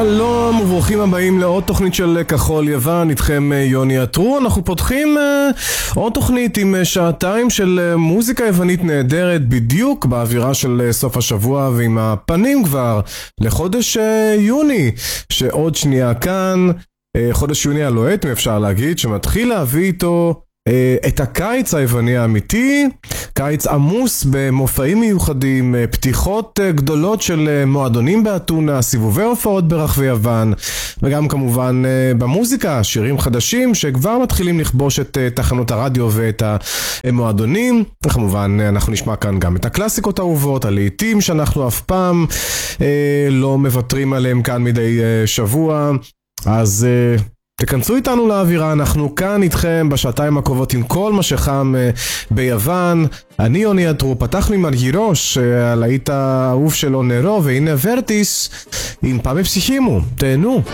שלום וברוכים הבאים לעוד תוכנית של כחול יוון, איתכם יוני עטרו. אנחנו פותחים עוד תוכנית עם שעתיים של מוזיקה יוונית נהדרת, בדיוק באווירה של סוף השבוע ועם הפנים כבר לחודש יוני שעוד שנייה כאן. חודש יוני הלוהט, אם אפשר להגיד, שמתחיל להביא איתו את הקיץ היווני האמיתי, קיץ עמוס במופעים מיוחדים, פתיחות גדולות של מועדונים באתונה, סיבובי הופעות ברחבי יוון, וגם כמובן במוזיקה, שירים חדשים שכבר מתחילים לכבוש את תחנות הרדיו ואת המועדונים. וכמובן אנחנו נשמע כאן גם את הקלאסיקות האהובות, הלהיטים שאנחנו אף פעם לא מוותרים עליהם כאן מדי שבוע. אז תכנסו איתנו לאווירה, אנחנו כאן איתכם בשעתיים הקרובות עם כל מה שחם ביוון. אני יוני עטרו, פתחנו עם ארגירוש, הלהיט האהוב שלו נרו, והנה ורטיס עם פעמי פסיכימו, תהנו.